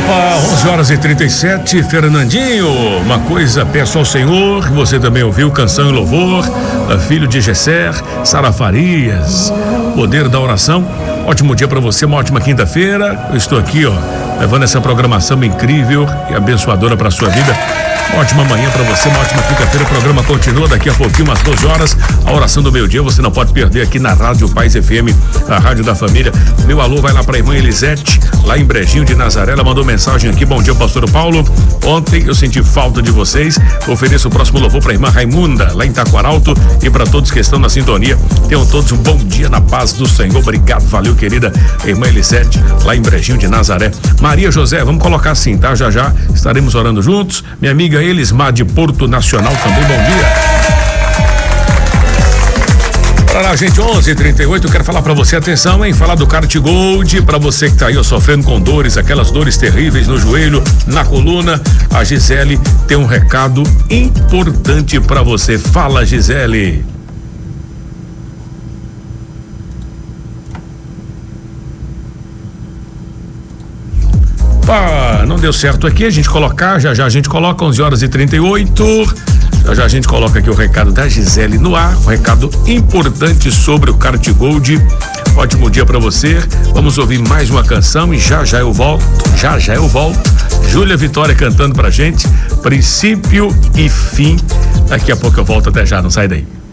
Opa, 11h37, Fernandinho, uma coisa peço ao Senhor, você também ouviu Canção e Louvor, filho de Gesser, Sara Farias, Poder da Oração. Ótimo dia para você, uma ótima quinta-feira. Eu estou aqui, levando essa programação incrível e abençoadora para sua vida. Ótima manhã para você, uma ótima quinta-feira. O programa continua daqui a pouquinho, umas 12 horas. A oração do meio-dia você não pode perder aqui na Rádio Paz FM, a rádio da família. Meu alô vai lá para a irmã Elisete, lá em Brejinho de Nazaré. Ela mandou mensagem aqui: bom dia, pastor Paulo. Ontem eu senti falta de vocês. Ofereço o próximo louvor para a irmã Raimunda, lá em Taquaralto, e para todos que estão na sintonia. Tenham todos um bom dia na paz do Senhor. Obrigado, valeu, querida irmã Elisete, lá em Brejinho de Nazaré. Maria José, vamos colocar assim, tá? Já já estaremos orando juntos. Minha amiga Elismar de Porto Nacional também, bom dia. Olha lá, gente, 11h38, eu quero falar pra você, atenção, hein, falar do Kart Gold, pra você que tá aí, sofrendo com dores, aquelas dores terríveis no joelho, na coluna. A Gisele tem um recado importante pra você. Fala, Gisele. Não deu certo aqui, a gente colocar, já a gente coloca 11h38, já a gente coloca aqui o recado da Gisele no ar, um recado importante sobre o Kart Gold. Ótimo dia pra você, vamos ouvir mais uma canção e já eu volto, Júlia Vitória cantando pra gente, princípio e fim. Daqui a pouco eu volto, até já, não sai daí.